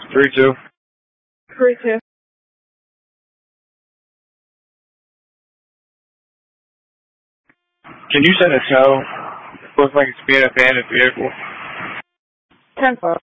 3-2. 3-2. Can you send a tow? It looks like it's being abandoned vehicle. 10-4.